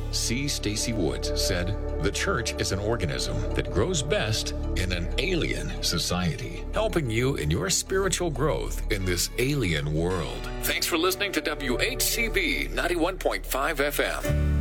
C. Stacy Woods said, "The church is an organism that grows best in an alien society, helping you in your spiritual growth in this alien world." Thanks for listening to WHCB 91.5 FM.